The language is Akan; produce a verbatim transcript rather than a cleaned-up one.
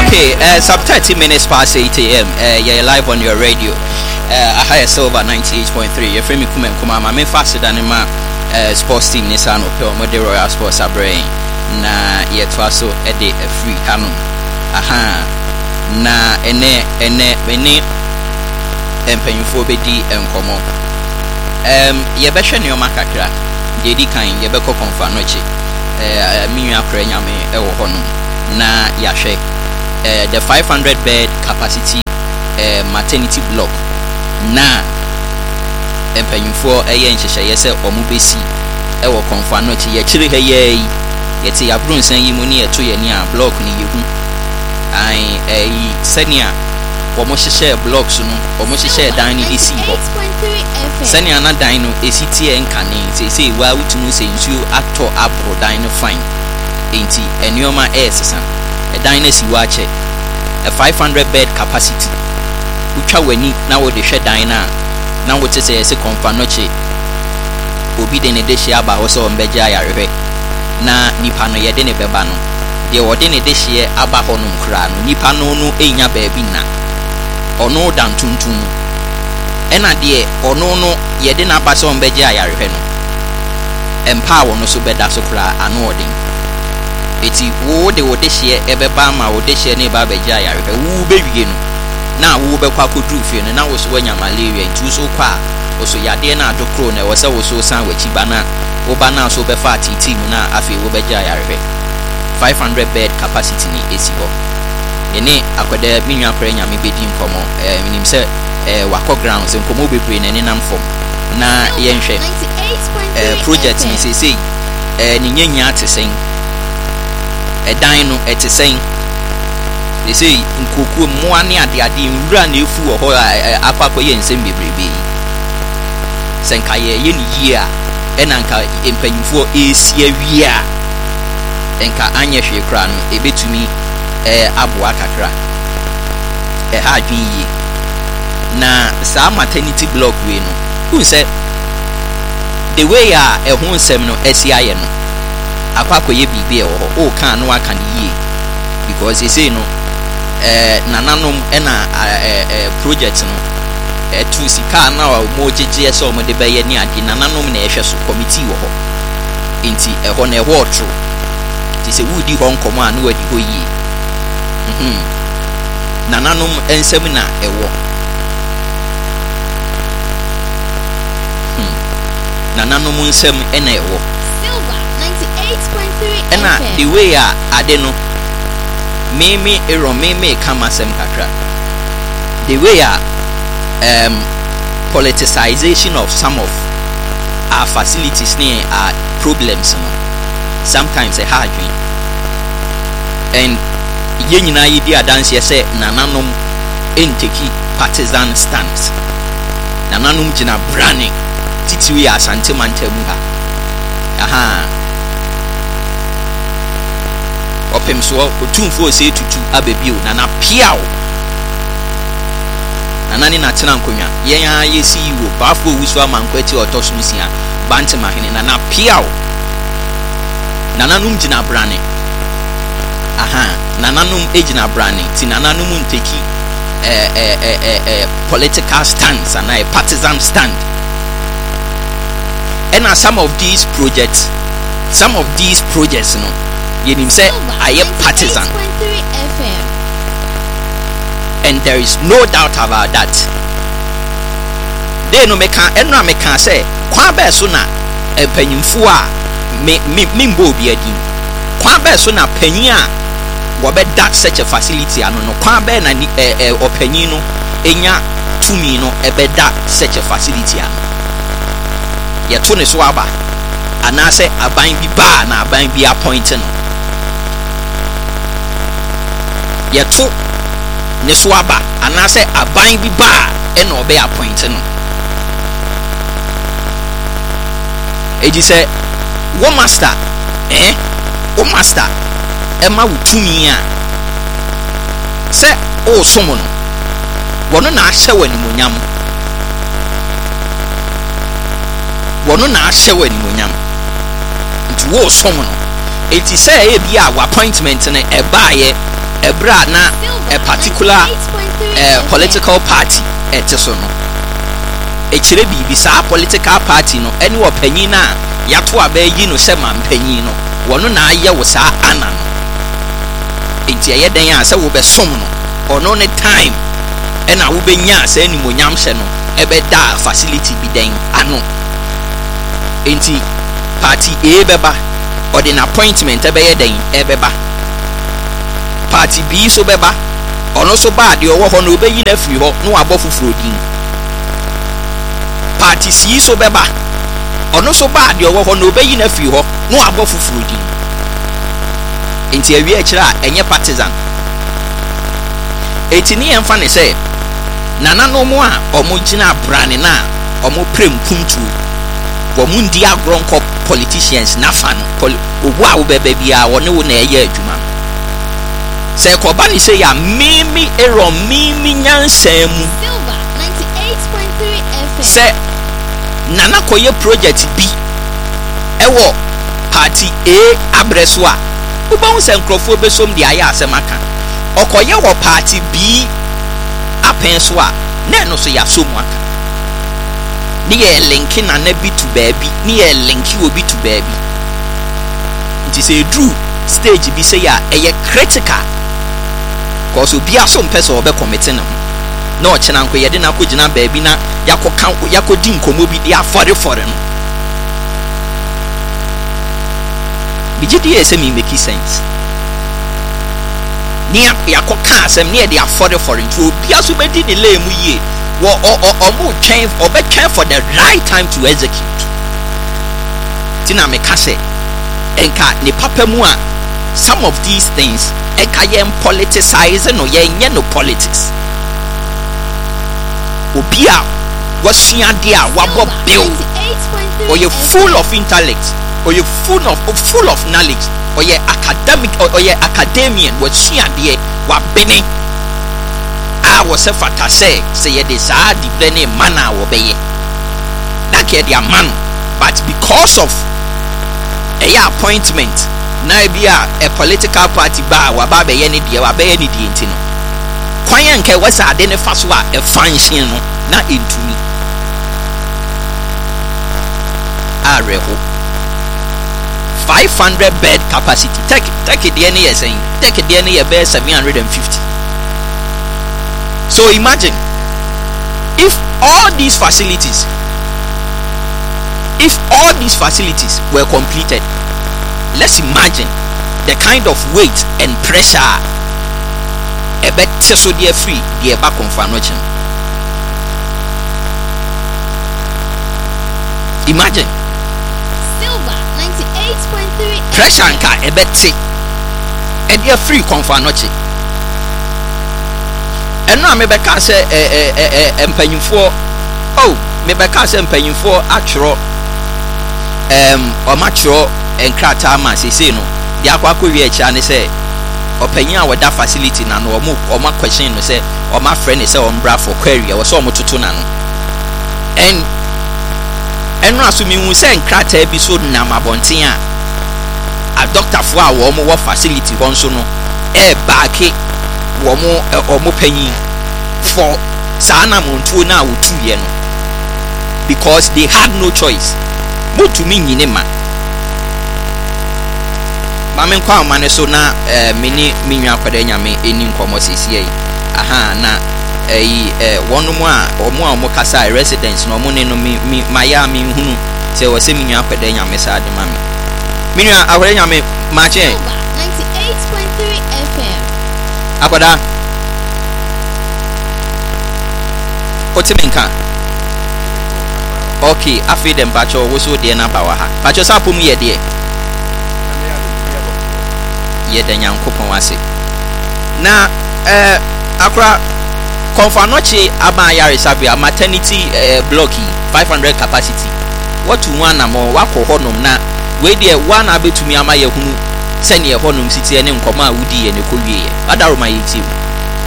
Okay, uh, some thirty minutes past eight a.m. Uh, you're live on your radio. Uh, Ahaya Silver ninety-eight point three. You're free me kuma kuma. I'm faster than my uh, sports team. Nissan Opel, Mode Royal Sports Abrain. Na yet was so a day a free canon. Aha. Na ene ene ene empenyufo bedi enkomo. Um, ye beshe ni omakakra. Dedi kan ye beko konfa noche. Eh, minyu akra nyame e wo hono. Na yahwe uh, the five hundred bed capacity uh, maternity block na empanyufo eye nhyehyɛ yɛsɛ ɔmo besi ɛwɔ konfa no chi yɛkyire ha yɛyi yɛte yabrunsan yi mu ne yɛto yɛni a block ne yehu ai ɛyi sɛnia ɔmo hyehyɛ blocks no ɔmo hyehyɛ dan ne desi hɔ sɛnia na dan no esi tie nkane sɛ wa wutunu sɛ nsuo atɔ abro dan no fine enti enioma air sesa a dynasty wache a five hundred bed capacity utwa wani na wo de hwe dan na na wo te say se konfa no che obi de ne de hye aba wo so mbegya yarehwe na nipa no ye de ne beba no de wo de ne de hye aba ho no nkra no nipa no no enya baabi na ono dan tuntum ena de ono no ye de na aba so mbegya yarehwe no empa wo no so beda so kra ano odin eti wo de wo de hye ebeba ma wo de hye ne ba begya yarehwe wo bewie no na wo be kwa kodru fie no na wo so wanya malaria ntu so kwa wo so yade na adokro na wo se wo so san wachi bana wo bana so be fa titi mu na afi wo begya yarehwe five hundred bed capacity ni esi ho ene akwada minwa kra nyame bedi nkomo eh minim se eh wako grounds nkomo bebre na ne nam fom na yenhwe eh project ni se sei eh ni nyanya atesen edan no etesen they say nkoku mmoa ne ade ade nwura na efu wo ho akwakọ ye nsem bebrebe senka ye ye ni yi a enanka empanyifo esi awia enka anye hwe kra no ebetumi eh aboa kakra eh ha adwen yi na sa maternity block we no who say the way a ehun nsem no esi aye no akwakọ ye bibi e wo o kan no aka ne yie because they say no eh nananom ena eh project no eh tu sika na o mo jeje so mo de beye ni ade nananom na ehwe so committee wo ho enti e ho na e ho otro ti se wudi ho nkomo a na wadi ho yie mhm nananom ensem na e wo nananom ensem ena e wo ena the way a ade no meme ero meme kama sem kakra the way a um politicization of some of our facilities near our problems no sometimes a hard dream and ye nyina yi di adanse ye say nananom enteki partisan stance nananom gina branding titiwi asante mantamu ha aha opem so otumfo se tutu abebio na na piao anani na tena nkonwa yen ya yesi wo bafo wusu amankwati otosunsia bantema hene na na piao nananum gina brane aha nananum ejina brane ti nananum nteki eh eh eh eh political stance and a partisan stand and some of these projects some of these projects no yenim say I am partisan and there is no doubt about that they no meka enra meka say kwa be so na empanyimfo a me me mbo bi adin kwa be so na panyin a wo be that such a facility ano no kwa be na eh opanyin no enya tumi no e be that such a facility ano ye to ne so aba ana say aban bi ba na aban bi appoint no yeto ne so aba anase aban bi ba e na obe appoint no eji say wo master eh wo master e ma wutumi a say o somo no wono na ahye wani monyam wono na ahye wani monyam nti wo somo no eti say e bia wa appointment ne e baaye ebra na a particular uh, political party etiso no echire bibi sa political party no ene opanyin na yato abayi no se mampanyin no wono na aye wo sa ana no enti aye den a se wo be som no ono ne time ena wo benya sa animonyam hye no ebe da facility bi den ano enti party A beba or the appointment ebe ye den ebeba party B so beba ono so bad yo wo ho no obeyi na firi ho no abo fufuro din party C so beba ono so bad yo wo ho no obeyi na firi ho no abo fufuro din enti awie akira enye partisan enti ni emfa ne se nana no mo a omo gina brane na omo prem kuntu omo ndi agronko politicians na fan obu a wo beba bia woni wo na eye adwuma se ko ba ni se ya mimi ero mimi nyansam Silver ninety-eight point three F M se nana koye project bi ewo party A abreso a wo ba wo se nkrofo besom de aye asemaka okoye wo party B apenso a na no so ya somu aka ni ye linki na na bi to baby ni ye linki obi to baby it is a true stage bi say ya eye critical cause obi aso mpese obe committee na na ochena nko ye de na kogina baby na yakoka yakodi nkomo bi de afore fore no bijidi ese mi make sense ni yakoka asem ni e de afore fore nti obi aso bedi ni le mu yie wo omo twen obe twen for the right time to execute tina me kase enka ni papa mu a some of these things enka yen politicize no yen yen no politics obi a wasua de a wabo bill or you full of intellect or you full of full of knowledge or you academic or you academian wasua de wa bene a wo se fata se se ye de saa di blene mana wo beye na ke dia man but because of a appointment na bia a political party ba wa ba beye ne die wa beye ne die ntino kwan yanke wasa ade ne fa so a e function no na entumi areho five hundred bed capacity take take the any saying take the any be seven hundred fifty. So imagine if all these facilities if all these facilities were completed, let's imagine the kind of weight and pressure a bit so dear free the back on fanochen. Imagine Silver ninety-eight point three pressure and car a bit and they're free confanoche. And now maybe can say eh eh eh empanyimfo oh maybe can say empanyimfo atro um o matro enkrata ma say say no dia kwa kowie echa ne say opanyin a wada facility na no omo omo question no say omo friend say o mbra for query e so omo tutu na no and enu asumi hu say enkrata bi so na mabonten a a doctor fo a wo mo facility hon so no e baake womo omo panyin for sana montuo na wotu ye no because they had no choice mutu mi nyine ma mamen kwa mane so na mini minwa kwada nyame eni nkomo sisi aha na eh wonu mu a omo a omo kasa residents no omo ne no mi maya mi hunu se wo se minwa kwada nyame sa de mame minwa ahore nyame ma che ninety-eight point three F M akwada otimenka okay afi dem bacho wo so de na ba wa ha bacho sapo mu ye de ye de nyankopon wase na eh akra konfanoche aba yare sabia maternity eh, block five hundred capacity what you want am wako honom na we de one abetumi ama ye hunu sene ye honom siti ene nkoma a wudi ye ne kowie ye adaroma ye tim